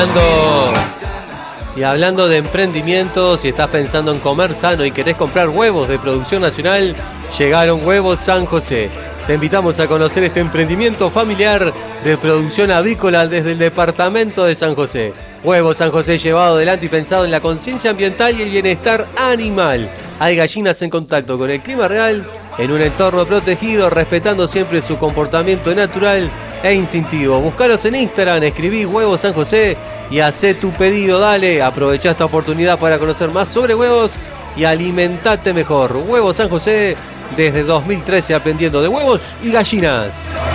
Y hablando de emprendimientos, si estás pensando en comer sano y querés comprar huevos de producción nacional, llegaron Huevos San José. Te invitamos a conocer este emprendimiento familiar de producción avícola desde el departamento de San José. Huevos San José, llevado adelante y pensado en la conciencia ambiental y el bienestar animal. Hay gallinas en contacto con el clima real, en un entorno protegido, respetando siempre su comportamiento natural e instintivo. Búscalos en Instagram, escribí Huevos San José y hacé tu pedido, dale. Aprovechá esta oportunidad para conocer más sobre huevos y alimentate mejor. Huevos San José, desde 2013 aprendiendo de huevos y gallinas.